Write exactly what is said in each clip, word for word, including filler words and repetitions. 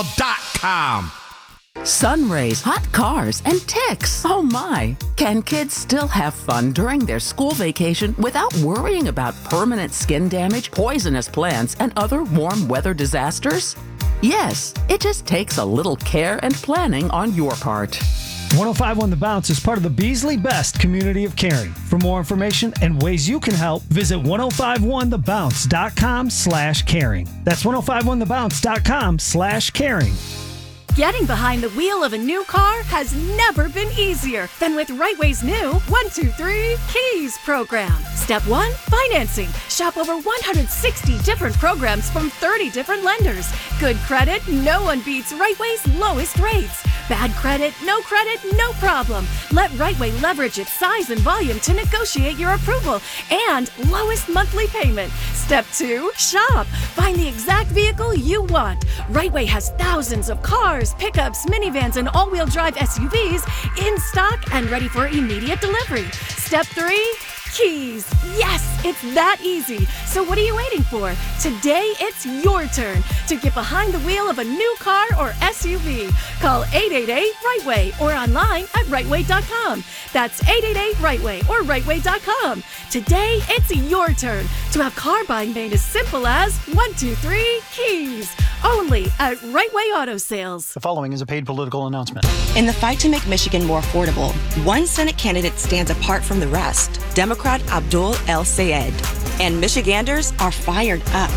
dot com. Sun rays, hot cars, and ticks. Oh my! Can kids still have fun during their school vacation without worrying about permanent skin damage, poisonous plants, and other warm weather disasters? Yes, it just takes a little care and planning on your part. one oh five point one The Bounce is part of the Beasley Best community of caring. For more information and ways you can help, visit ten fifty-one the bounce dot com slash caring. That's ten fifty-one the bounce dot com slash caring. Getting behind the wheel of a new car has never been easier than with Rightway's new one two three Keys program. Step one, financing. Shop over one hundred sixty different programs from thirty different lenders. Good credit, no one beats Rightway's lowest rates. Bad credit, no credit, no problem. Let Rightway leverage its size and volume to negotiate your approval and lowest monthly payment. Step two, shop. Find the exact vehicle you want. Rightway has thousands of cars, pickups, minivans, and all-wheel drive S U Vs in stock and ready for immediate delivery. Step three, Keys. Yes, it's that easy. So what are you waiting for? Today, it's your turn to get behind the wheel of a new car or S U V. Call eight eight eight RIGHTWAY or online at rightway dot com. That's eight eight eight RIGHTWAY or rightway dot com. Today, it's your turn to have car buying made as simple as one two three Keys. Only at Rightway Auto Sales. The following is a paid political announcement. In the fight to make Michigan more affordable, one Senate candidate stands apart from the rest, Democrat Abdul El-Sayed. And Michiganders are fired up.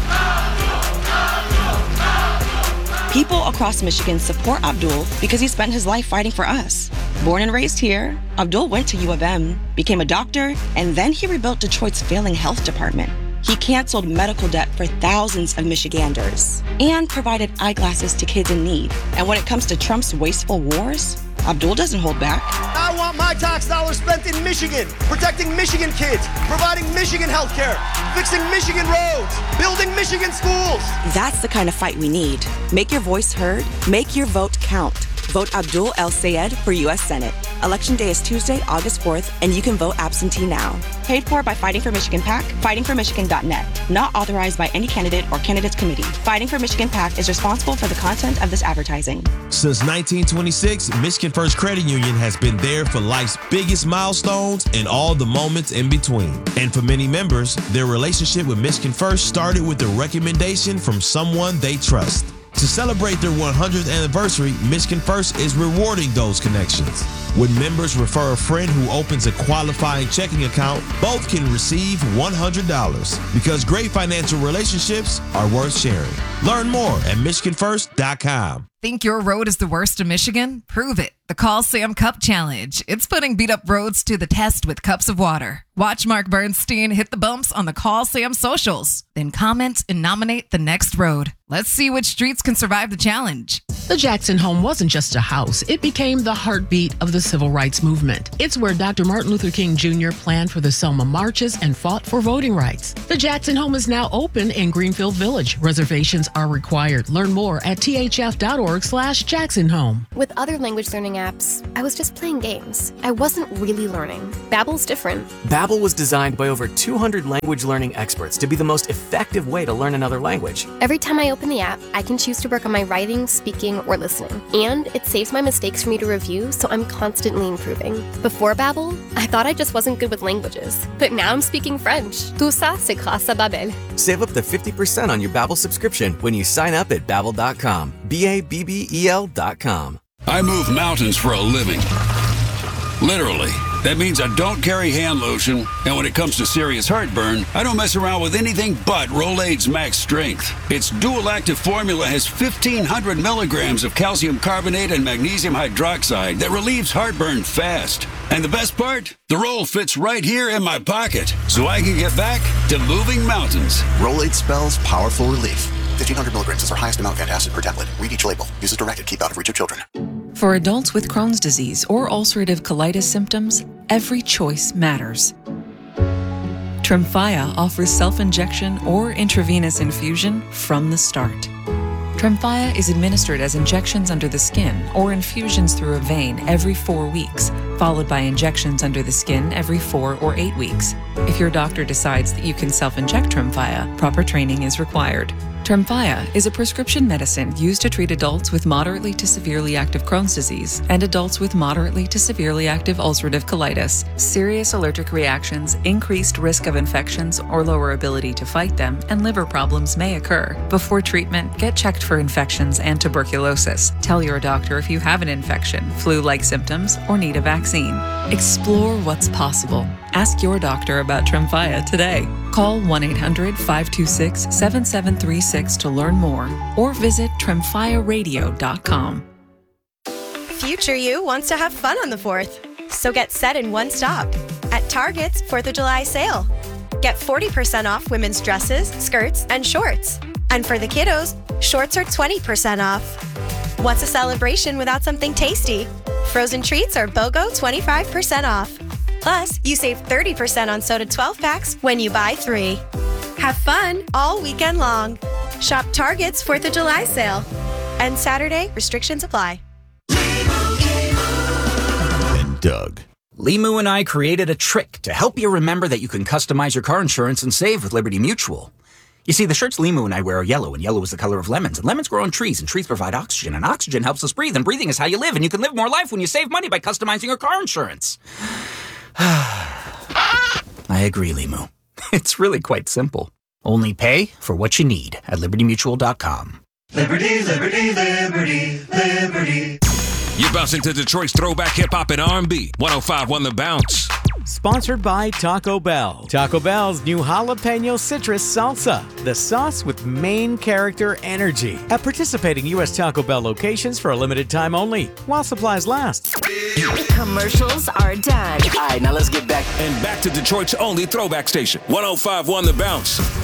People across Michigan support Abdul because he spent his life fighting for us. Born and raised here, Abdul went to U of M, became a doctor, and then he rebuilt Detroit's failing health department. He canceled medical debt for thousands of Michiganders and provided eyeglasses to kids in need. And when it comes to Trump's wasteful wars, Abdul doesn't hold back. I want my tax dollars spent in Michigan, protecting Michigan kids, providing Michigan health care, fixing Michigan roads, building Michigan schools. That's the kind of fight we need. Make your voice heard. Make your vote count. Vote Abdul El-Sayed for U S Senate. Election day is Tuesday, August fourth, and you can vote absentee now. Paid for by Fighting for Michigan PAC, fighting for michigan dot net. Not authorized by any candidate or candidates committee. Fighting for Michigan PAC is responsible for the content of this advertising. Since nineteen twenty-six, Michigan First Credit Union has been there for life's biggest milestones and all the moments in between. And for many members, their relationship with Michigan First started with a recommendation from someone they trust. To celebrate their one hundredth anniversary, Michigan First is rewarding those connections. When members refer a friend who opens a qualifying checking account, both can receive one hundred dollars because great financial relationships are worth sharing. Learn more at michigan first dot com. Think your road is the worst in Michigan? Prove it. The Call Sam Cup Challenge. It's putting beat-up roads to the test with cups of water. Watch Mark Bernstein hit the bumps on the Call Sam socials. Then comment and nominate the next road. Let's see which streets can survive the challenge. The Jackson home wasn't just a house. It became the heartbeat of the civil rights movement. It's where Doctor Martin Luther King Junior planned for the Selma marches and fought for voting rights. The Jackson home is now open in Greenfield Village. Reservations are required. Learn more at t h f dot org slash Jackson home. With other language learning apps, I was just playing games. I wasn't really learning. Babbel's different. Babbel was designed by over two hundred language learning experts to be the most effective way to learn another language. Every time I open the app, I can choose to work on my writing, speaking, or listening. And it saves my mistakes for me to review, so I'm constantly improving. Before Babbel, I thought I just wasn't good with languages. But now I'm speaking French. Tout ça, c'est grâce à Babbel. Save up to fifty percent on your Babbel subscription when you sign up at babbel dot com. B A B B E L dot com. I move mountains for a living. Literally. That means I don't carry hand lotion, and when it comes to serious heartburn, I don't mess around with anything but Rolaids Max Strength. Its dual-active formula has fifteen hundred milligrams of calcium carbonate and magnesium hydroxide that relieves heartburn fast. And the best part? The roll fits right here in my pocket, so I can get back to moving mountains. Rolaids spells powerful relief. fifteen hundred milligrams is our highest amount of antacid per tablet. Read each label. Use as directed. Keep out of reach of children. For adults with Crohn's disease or ulcerative colitis symptoms, every choice matters. Tremfya offers self-injection or intravenous infusion from the start. Tremfya is administered as injections under the skin or infusions through a vein every four weeks followed by injections under the skin every four or eight weeks. If your doctor decides that you can self-inject Tremfya, proper training is required. Tremfya is a prescription medicine used to treat adults with moderately to severely active Crohn's disease and adults with moderately to severely active ulcerative colitis. Serious allergic reactions, increased risk of infections or lower ability to fight them, and liver problems may occur. Before treatment, get checked for infections and tuberculosis. Tell your doctor if you have an infection, flu-like symptoms, or need a vaccine. Explore what's possible. Ask your doctor about Tremfya today. Call one eight hundred, five two six, seven seven three six to learn more or visit tremfya radio dot com. Future you wants to have fun on the fourth, so get set in one stop at Target's fourth of July sale. Get forty percent off women's dresses, skirts, and shorts. And for the kiddos, shorts are twenty percent off. What's a celebration without something tasty? Frozen treats are BOGO twenty-five percent off. Plus, you save thirty percent on soda twelve packs when you buy three. Have fun all weekend long. Shop Target's fourth of July sale. And Saturday, restrictions apply. And Doug. Limu and I created a trick to help you remember that you can customize your car insurance and save with Liberty Mutual. You see, the shirts Limu and I wear are yellow, and yellow is the color of lemons, and lemons grow on trees, and trees provide oxygen, and oxygen helps us breathe, and breathing is how you live, and you can live more life when you save money by customizing your car insurance. I agree, Limu. It's really quite simple. Only pay for what you need at liberty mutual dot com. Liberty, liberty, liberty, liberty. You're bouncing to Detroit's throwback hip-hop and R and B. one oh five point one The Bounce. Sponsored by Taco Bell. Taco Bell's new jalapeno citrus salsa, the sauce with main character energy. At participating U S Taco Bell locations for a limited time only, while supplies last. Commercials are done. All right, now let's get back. And back to Detroit's only throwback station, one oh five point one The Bounce.